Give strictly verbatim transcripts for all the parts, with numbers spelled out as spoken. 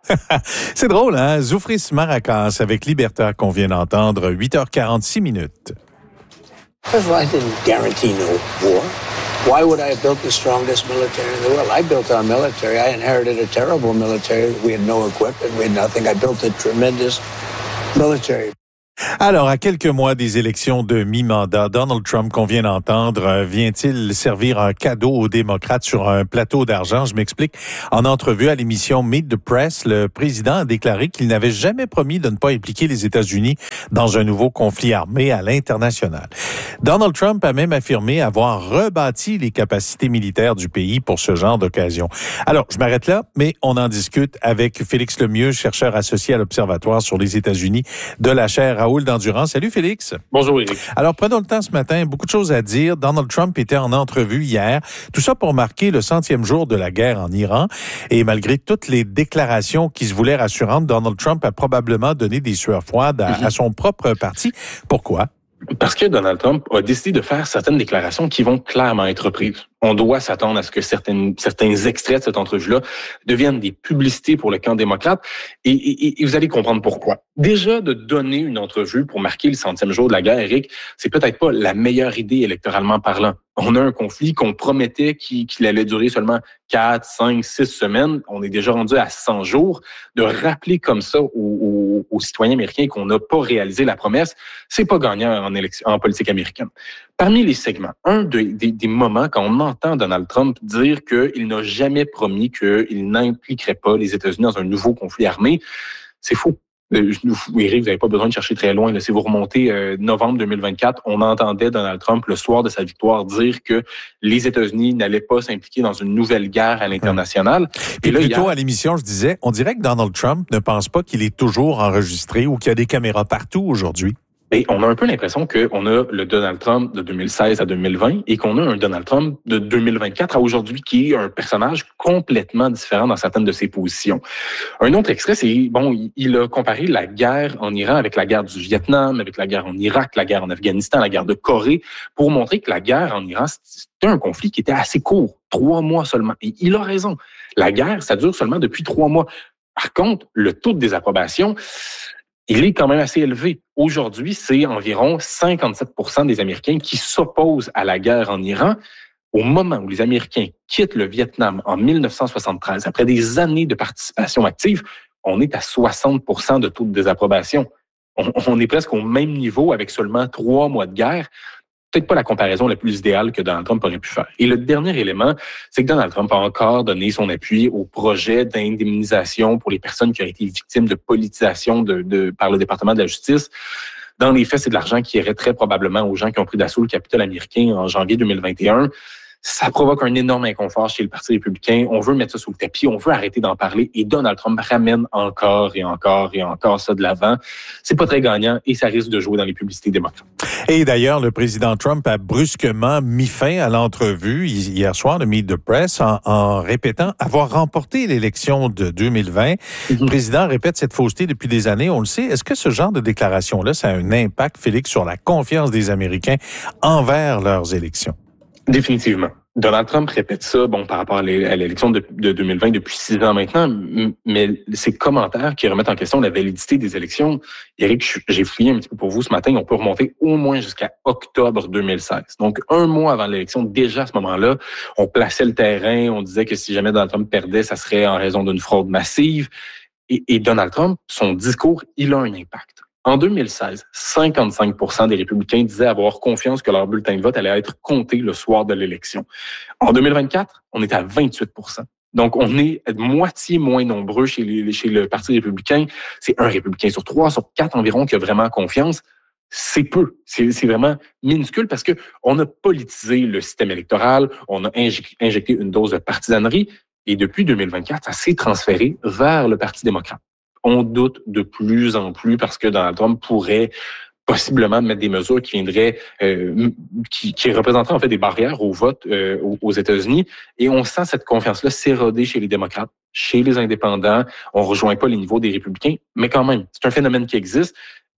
C'est drôle, hein? Zoufris Maracas avec Liberta qu'on vient d'entendre, huit heures quarante-six minutes. First of all, I didn't guarantee no war. Why would I have built the strongest military in the world? I built our military. I inherited a terrible military. We had no equipment. We had nothing. I built a tremendous military. Alors, à quelques mois des élections de mi-mandat, Donald Trump, qu'on vient d'entendre, vient-il servir un cadeau aux démocrates sur un plateau d'argent? Je m'explique. En entrevue à l'émission Meet the Press, le président a déclaré qu'il n'avait jamais promis de ne pas impliquer les États-Unis dans un nouveau conflit armé à l'international. Donald Trump a même affirmé avoir rebâti les capacités militaires du pays pour ce genre d'occasion. Alors, je m'arrête là, mais on en discute avec Félix Lemieux, chercheur associé à l'Observatoire sur les États-Unis de la chaire Raoul d'Endurance. Salut Félix. Bonjour Éric. Alors prenons le temps ce matin, beaucoup de choses à dire. Donald Trump était en entrevue hier, tout ça pour marquer le centième jour de la guerre en Iran. Et malgré toutes les déclarations qui se voulaient rassurantes, Donald Trump a probablement donné des sueurs froides à, mm-hmm. à son propre parti. Pourquoi? Parce que Donald Trump a décidé de faire certaines déclarations qui vont clairement être prises. On doit s'attendre à ce que certaines, certains extraits de cette entrevue-là deviennent des publicités pour le camp démocrate et, et, et vous allez comprendre pourquoi. Déjà, de donner une entrevue pour marquer le centième jour de la guerre, Éric, c'est peut-être pas la meilleure idée électoralement parlant. On a un conflit qu'on promettait qu'il, qu'il allait durer seulement quatre, cinq, six semaines. On est déjà rendu à cent jours. De rappeler comme ça aux, aux, aux citoyens américains qu'on n'a pas réalisé la promesse, c'est pas gagnant en, élection, en politique américaine. Parmi les segments, un de, des, des moments quand on entend Donald Trump dire qu'il n'a jamais promis qu'il n'impliquerait pas les États-Unis dans un nouveau conflit armé, c'est faux. Euh, Éric, vous n'avez pas besoin de chercher très loin. Là. Si vous remontez euh, novembre deux mille vingt-quatre, on entendait Donald Trump, le soir de sa victoire, dire que les États-Unis n'allaient pas s'impliquer dans une nouvelle guerre à l'international. Et, Et là, plus tôt hier... à l'émission, je disais, on dirait que Donald Trump ne pense pas qu'il est toujours enregistré ou qu'il y a des caméras partout aujourd'hui. Et on a un peu l'impression qu'on a le Donald Trump de deux mille seize à deux mille vingt et qu'on a un Donald Trump de deux mille vingt-quatre à aujourd'hui qui est un personnage complètement différent dans certaines de ses positions. Un autre extrait, c'est, bon, il a comparé la guerre en Iran avec la guerre du Vietnam, avec la guerre en Irak, la guerre en Afghanistan, la guerre de Corée, pour montrer que la guerre en Iran, c'était un conflit qui était assez court, trois mois seulement. Et il a raison. La guerre, ça dure seulement depuis trois mois. Par contre, le taux de désapprobation, il est quand même assez élevé. Aujourd'hui, c'est environ cinquante-sept pour cent des Américains qui s'opposent à la guerre en Iran. Au moment où les Américains quittent le Vietnam en dix-neuf cent soixante-treize, après des années de participation active, on est à soixante pour cent de taux de désapprobation. On, on est presque au même niveau avec seulement trois mois de guerre. Peut-être pas la comparaison la plus idéale que Donald Trump aurait pu faire. Et le dernier élément, c'est que Donald Trump a encore donné son appui au projet d'indemnisation pour les personnes qui ont été victimes de politisation de, de, par le département de la justice. Dans les faits, c'est de l'argent qui irait très probablement aux gens qui ont pris d'assaut le Capitole américain en janvier deux mille vingt et un. Ça provoque un énorme inconfort chez le Parti républicain. On veut mettre ça sous le tapis, on veut arrêter d'en parler. Et Donald Trump ramène encore et encore et encore ça de l'avant. C'est pas très gagnant et ça risque de jouer dans les publicités démocrates. Et d'ailleurs, le président Trump a brusquement mis fin à l'entrevue hier soir de Meet the Press en, en répétant avoir remporté l'élection de deux mille vingt. Mm-hmm. Le président répète cette fausseté depuis des années, on le sait. Est-ce que ce genre de déclaration-là, ça a un impact, Félix, sur la confiance des Américains envers leurs élections? Définitivement. Donald Trump répète ça, bon, par rapport à l'élection de, de deux mille vingt depuis six ans maintenant, mais ces commentaires qui remettent en question la validité des élections, Éric, j'ai fouillé un petit peu pour vous ce matin, on peut remonter au moins jusqu'à octobre deux mille seize. Donc, un mois avant l'élection, déjà à ce moment-là, on plaçait le terrain, on disait que si jamais Donald Trump perdait, ça serait en raison d'une fraude massive. Et, et Donald Trump, son discours, il a un impact. En deux mille seize, cinquante-cinq pour cent des républicains disaient avoir confiance que leur bulletin de vote allait être compté le soir de l'élection. En deux mille vingt-quatre, on est à vingt-huit pour cent. Donc, on est moitié moins nombreux chez, les, chez le Parti républicain. C'est un républicain sur trois, sur quatre environ qui a vraiment confiance. C'est peu. C'est, c'est vraiment minuscule parce que on a politisé le système électoral, on a injecté une dose de partisanerie et depuis deux mille vingt-quatre, ça s'est transféré vers le Parti démocrate. On doute de plus en plus parce que Donald Trump pourrait possiblement mettre des mesures qui viendraient, euh, qui, qui représenteraient en fait des barrières au vote euh, aux États-Unis. Et on sent cette confiance-là s'éroder chez les démocrates, chez les indépendants. On rejoint pas les niveaux des républicains, mais quand même, c'est un phénomène qui existe.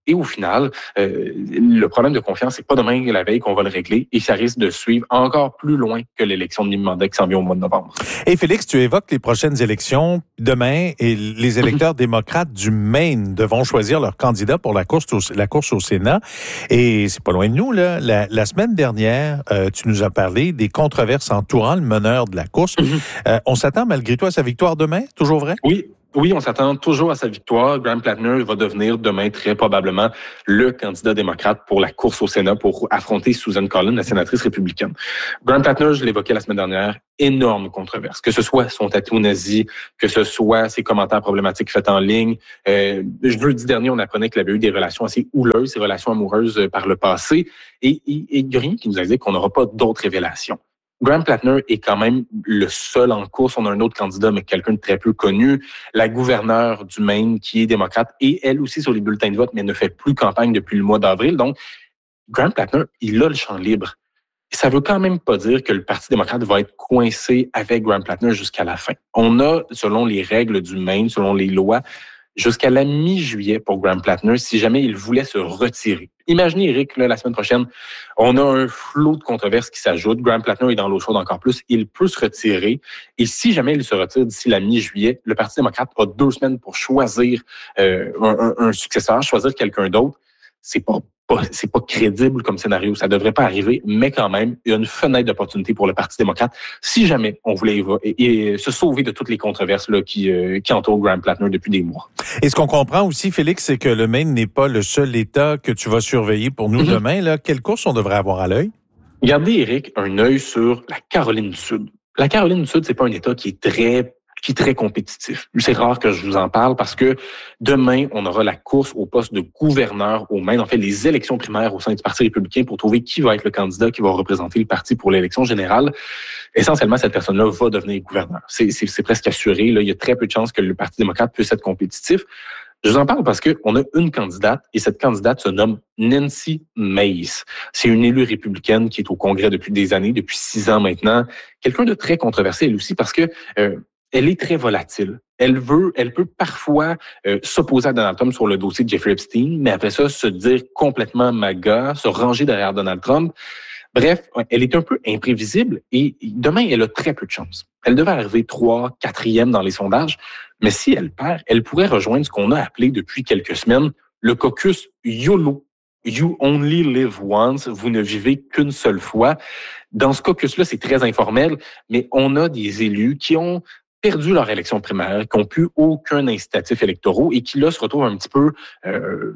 Et au final, euh, le problème de confiance, c'est pas demain la veille qu'on va le régler et ça risque de suivre encore plus loin que l'élection de mi-mandat qui s'en vient au mois de novembre. Et Félix, tu évoques les prochaines élections demain et les électeurs démocrates du Maine devront choisir leur candidat pour la course au, la course au Sénat. Et c'est pas loin de nous, là. La, la semaine dernière, euh, tu nous as parlé des controverses entourant le meneur de la course. Mm-hmm. Euh, on s'attend malgré tout à sa victoire demain? Toujours vrai? Oui. Oui, on s'attend toujours à sa victoire. Graham Plattner va devenir demain très probablement le candidat démocrate pour la course au Sénat pour affronter Susan Collins, la sénatrice républicaine. Graham Plattner, je l'évoquais la semaine dernière, énorme controverse. Que ce soit son tatou nazi, que ce soit ses commentaires problématiques faits en ligne. Euh, jeudi dernier, on apprenait qu'il avait eu des relations assez houleuses, des relations amoureuses par le passé. Et il n'y a rien qui nous a dit qu'on n'aura pas d'autres révélations. Graham Plattner est quand même le seul en course. On a un autre candidat, mais quelqu'un de très peu connu. La gouverneure du Maine, qui est démocrate, et elle aussi sur les bulletins de vote, mais ne fait plus campagne depuis le mois d'avril. Donc, Graham Plattner, il a le champ libre. Ça veut quand même pas dire que le Parti démocrate va être coincé avec Graham Plattner jusqu'à la fin. On a, selon les règles du Maine, selon les lois, jusqu'à la mi-juillet pour Graham Plattner, si jamais il voulait se retirer. Imaginez, Eric, là, la semaine prochaine, on a un flot de controverses qui s'ajoutent. Graham Plattner est dans l'eau chaude encore plus. Il peut se retirer. Et si jamais il se retire d'ici la mi-juillet, le Parti démocrate a deux semaines pour choisir euh, un, un, un successeur, choisir quelqu'un d'autre. C'est pas, pas, c'est pas crédible comme scénario. Ça devrait pas arriver, mais quand même, il y a une fenêtre d'opportunité pour le Parti démocrate si jamais on voulait évo- et, et se sauver de toutes les controverses là, qui, euh, qui entourent Graham Plattner depuis des mois. Et ce qu'on comprend aussi, Félix, c'est que le Maine n'est pas le seul État que tu vas surveiller pour nous mm-hmm. demain. Là. Quelle course on devrait avoir à l'œil? Gardez, Eric, un œil sur la Caroline du Sud. La Caroline du Sud, c'est pas un État qui est très qui est très compétitif. C'est rare que je vous en parle parce que demain, on aura la course au poste de gouverneur au Maine. En fait, les élections primaires au sein du Parti républicain pour trouver qui va être le candidat qui va représenter le parti pour l'élection générale. Essentiellement, cette personne-là va devenir gouverneur. C'est, c'est, c'est presque assuré. Là, il y a très peu de chances que le Parti démocrate puisse être compétitif. Je vous en parle parce qu'on a une candidate et cette candidate se nomme Nancy Mace. C'est une élue républicaine qui est au Congrès depuis des années, depuis six ans maintenant. Quelqu'un de très controversé, elle aussi, parce que euh, elle est très volatile. Elle veut, elle peut parfois euh, s'opposer à Donald Trump sur le dossier de Jeffrey Epstein, mais après ça, se dire complètement MAGA, se ranger derrière Donald Trump. Bref, elle est un peu imprévisible et demain, elle a très peu de chance. Elle devait arriver trois, quatrième dans les sondages, mais si elle perd, elle pourrait rejoindre ce qu'on a appelé depuis quelques semaines le caucus YOLO. You only live once. Vous ne vivez qu'une seule fois. Dans ce caucus-là, c'est très informel, mais on a des élus qui ont perdu leur élection primaire, qui n'ont plus aucun incitatif électoraux et qui là se retrouvent un petit peu euh,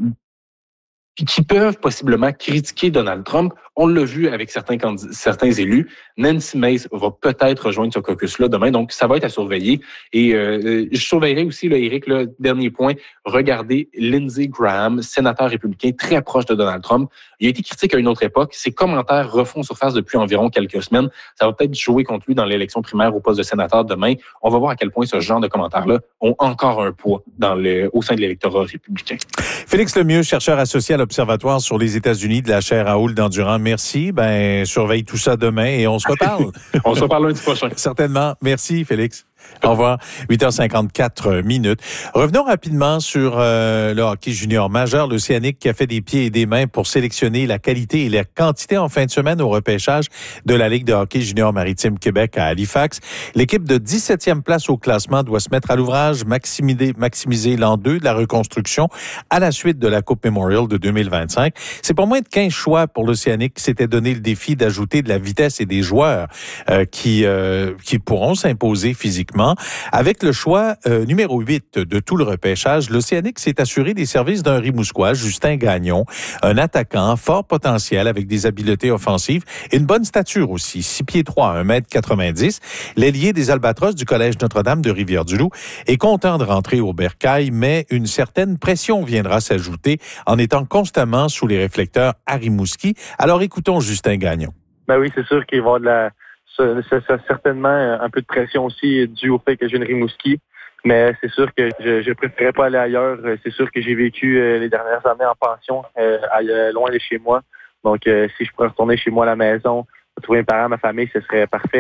qui peuvent possiblement critiquer Donald Trump. On l'a vu avec certains candidats, certains élus. Nancy Mace va peut-être rejoindre ce caucus-là demain, donc ça va être à surveiller. Et euh, je surveillerai aussi, là, Éric, le dernier point, regardez Lindsey Graham, sénateur républicain très proche de Donald Trump. Il a été critique à une autre époque. Ses commentaires refont surface depuis environ quelques semaines. Ça va peut-être jouer contre lui dans l'élection primaire au poste de sénateur demain. On va voir à quel point ce genre de commentaires-là ont encore un poids dans le, au sein de l'électorat républicain. Félix Lemieux, chercheur associé à l'Observatoire sur les États-Unis de la chaire Raoul d'Endurant. Merci. Ben, surveille tout ça demain et on se reparle. On se reparle lundi prochain. Certainement. Merci, Félix. Au revoir. huit heures cinquante-quatre minutes. Revenons rapidement sur euh, le hockey junior majeur, l'Océanique qui a fait des pieds et des mains pour sélectionner la qualité et la quantité en fin de semaine au repêchage de la Ligue de hockey junior maritime Québec à Halifax. L'équipe de dix-septième place au classement doit se mettre à l'ouvrage, maximiser, maximiser l'an deux de la reconstruction à la suite de la Coupe Memorial de deux mille vingt-cinq. C'est pas moins de quinze choix pour l'Océanique qui s'était donné le défi d'ajouter de la vitesse et des joueurs euh, qui, euh, qui pourront s'imposer physiquement. Avec le choix euh, numéro huit de tout le repêchage, l'Océanique s'est assuré des services d'un Rimouskois, Justin Gagnon, un attaquant fort potentiel avec des habiletés offensives et une bonne stature aussi, six pieds trois, un mètre quatre-vingt-dix. L'ailier des Albatros du Collège Notre-Dame de Rivière-du-Loup est content de rentrer au bercail, mais une certaine pression viendra s'ajouter en étant constamment sous les réflecteurs à Rimouski. Alors écoutons Justin Gagnon. Ben oui, c'est sûr qu'il va y avoir de la Ça, ça, certainement un peu de pression aussi dû au fait que j'ai une Rimouski, mais c'est sûr que je ne préférerais pas aller ailleurs. C'est sûr que j'ai vécu euh, les dernières années en pension, euh, à, loin de chez moi. Donc, euh, si je pourrais retourner chez moi à la maison, retrouver mes parents, ma famille, ce serait parfait.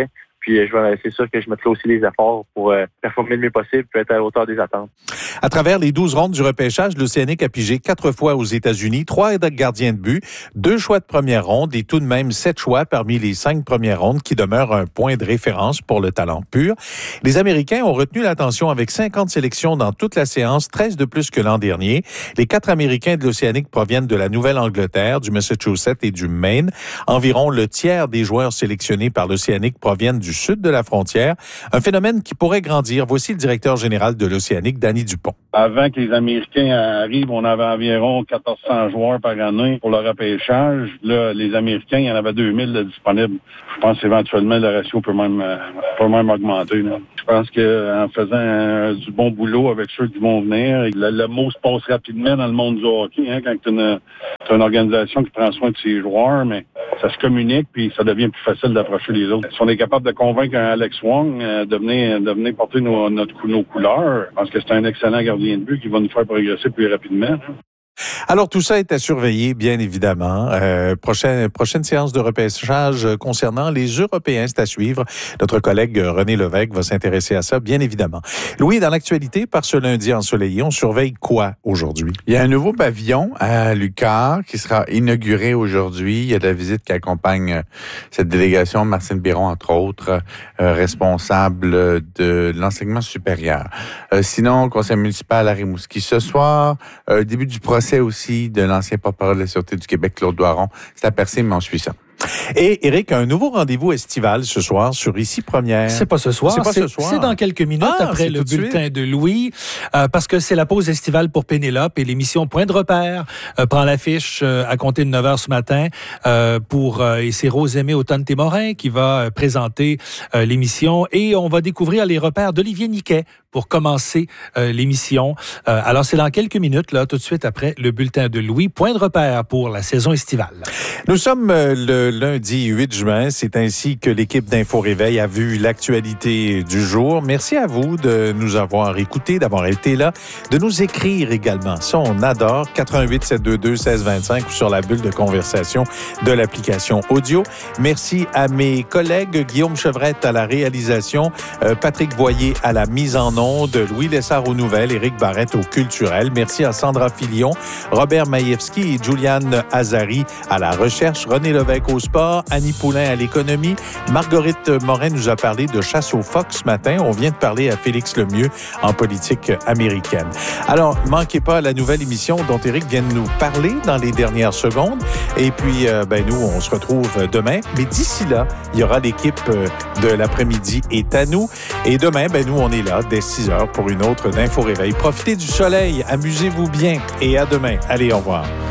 Puis je vais, c'est sûr que je mettrai aussi les efforts pour euh, performer le mieux possible puis être à la hauteur des attentes. À travers les douze rondes du repêchage, l'Océanique a pigé quatre fois aux États-Unis, trois gardiens de but, deux choix de première ronde et tout de même sept choix parmi les cinq premières rondes qui demeurent un point de référence pour le talent pur. Les Américains ont retenu l'attention avec cinquante sélections dans toute la séance, treize de plus que l'an dernier. Les quatre Américains de l'Océanique proviennent de la Nouvelle-Angleterre, du Massachusetts et du Maine. Environ le tiers des joueurs sélectionnés par l'Océanique proviennent du sud de la frontière, un phénomène qui pourrait grandir. Voici le directeur général de l'Océanique, Danny Dupont. Avant que les Américains arrivent, on avait environ quatorze cents joueurs par année pour le repêchage. Là, les Américains, il y en avait deux mille de disponibles. Je pense qu'éventuellement, le ratio peut même, peut même augmenter. Là. Je pense qu'en faisant euh, du bon boulot avec ceux qui vont venir, le, le mot se passe rapidement dans le monde du hockey, hein, quand tu as une, une organisation qui prend soin de ses joueurs, mais ça se communique puis ça devient plus facile d'approcher les autres. Si on est capable de convaincre un Alex Wong euh, de, venir, de venir porter nos, notre, nos couleurs, je pense que c'est un excellent gardien de but qui va nous faire progresser plus rapidement. Hein. Alors, tout ça est à surveiller, bien évidemment. Euh, prochaine, prochaine séance de repêchage concernant les Européens, c'est à suivre. Notre collègue René Lévesque va s'intéresser à ça, bien évidemment. Louis, dans l'actualité, par ce lundi ensoleillé, on surveille quoi aujourd'hui? Il y a un nouveau pavillon à Lucar qui sera inauguré aujourd'hui. Il y a de la visite qui accompagne cette délégation. Martine Biron, entre autres, euh, responsable de l'enseignement supérieur. Euh, sinon, conseil municipal à Rimouski ce soir, euh, début du procès aussi de l'ancien porte-parole de la Sûreté du Québec, Claude Doiron. C'est à Percé, mais on suit ça. Et Éric, un nouveau rendez-vous estival ce soir sur Ici Première. C'est pas ce soir. C'est pas c'est, ce soir. C'est dans quelques minutes ah, après le bulletin de Louis, euh, parce que c'est la pause estivale pour Pénélope et l'émission Point de repère euh, prend l'affiche euh, à compter de neuf heures ce matin euh, pour euh, et c'est Rose-Aimée Automne-Témorin qui va euh, présenter euh, l'émission et on va découvrir les repères d'Olivier Niquet pour commencer euh, l'émission. Euh, alors c'est dans quelques minutes là, tout de suite après le bulletin de Louis. Point de repère pour la saison estivale. Nous sommes euh, le lundi huit juin. C'est ainsi que l'équipe d'Info Réveil a vu l'actualité du jour. Merci à vous de nous avoir écoutés, d'avoir été là, de nous écrire également. Ça, on adore. quatre un huit sept deux deux un six deux cinq ou sur la bulle de conversation de l'application audio. Merci à mes collègues Guillaume Chevrette à la réalisation, euh, Patrick Boyer à la mise en onde, Louis Lessard aux nouvelles, Éric Barrette au culturel. Merci à Sandra Filion, Robert Maïevski et Juliane Azari à la recherche, René Lévesque au sport, Annie Poulain à l'économie. Marguerite Morin nous a parlé de chasse aux phoques ce matin. On vient de parler à Félix Lemieux en politique américaine. Alors, manquez pas la nouvelle émission dont Éric vient de nous parler dans les dernières secondes. Et puis, euh, ben nous, on se retrouve demain. Mais d'ici là, il y aura l'équipe de l'après-midi est à nous. Et demain, ben nous, on est là dès six heures pour une autre d'Info Réveil. Profitez du soleil, amusez-vous bien et à demain. Allez, au revoir.